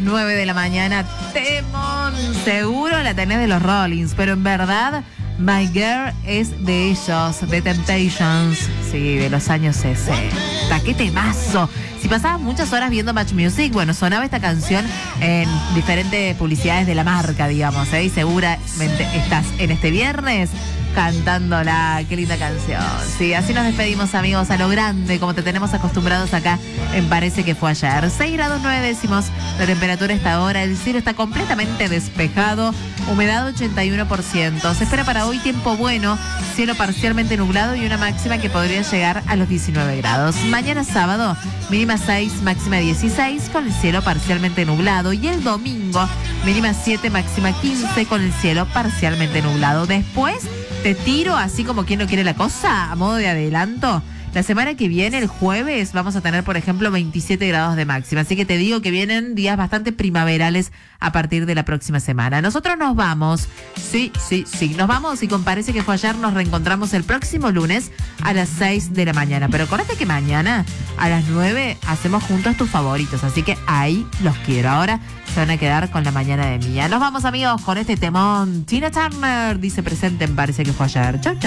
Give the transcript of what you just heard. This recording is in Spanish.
9 de la mañana. Temón, seguro la tenés de los Rollins, pero en verdad My Girl es de ellos, de Temptations, sí, de los años 60. ¡Qué temazo! Si pasabas muchas horas viendo Match Music, bueno, sonaba esta canción en diferentes publicidades de la marca, digamos, ¿eh? Y seguramente estás en este viernes cantándola. Qué linda canción. Sí, así nos despedimos, amigos, a lo grande, como te tenemos acostumbrados acá en Parece que fue ayer. 6 grados 9 décimos la temperatura esta hora. El cielo está completamente despejado. Humedad 81%. Se espera para hoy tiempo bueno, cielo parcialmente nublado y una máxima que podría llegar a los 19 grados. Mañana sábado, mínima 6, máxima 16, con el cielo parcialmente nublado. Y el domingo, mínima 7, máxima 15, con el cielo parcialmente nublado. Después te tiro, así como quien no quiere la cosa, a modo de adelanto. La semana que viene, el jueves, vamos a tener, por ejemplo, 27 grados de máxima. Así que te digo que vienen días bastante primaverales a partir de la próxima semana. Nosotros nos vamos. Sí. Nos vamos y con Parece que fue ayer nos reencontramos el próximo lunes a las 6 de la mañana. Pero acuérdate que mañana a las 9 hacemos juntos tus favoritos. Así que ahí los quiero. Ahora se van a quedar con la mañana de Mía. Nos vamos, amigos, con este temón. Tina Turner dice presente en Parece que fue ayer. Chau, chau.